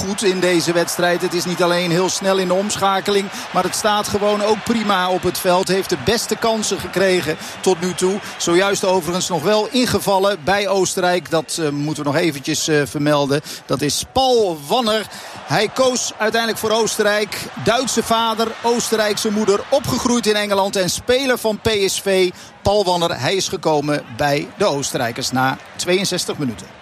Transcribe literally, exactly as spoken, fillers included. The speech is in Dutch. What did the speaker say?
goed in deze wedstrijd. Het is niet alleen heel snel in de omschakeling, maar het staat gewoon ook prima op het veld. Heeft de beste kansen gekregen tot nu toe. Zojuist overigens nog wel ingevallen bij Oostenrijk. Dat uh, moeten we nog eventjes uh, vermelden. Dat is Paul Wanner. Hij koos uiteindelijk voor Oostenrijk. Duitse vader, Oostenrijkse moeder. Opgegroeid in Engeland en speler van P S V. Paul Wanner, hij is gekomen bij de Oostenrijkers na tweeënzestig minuten.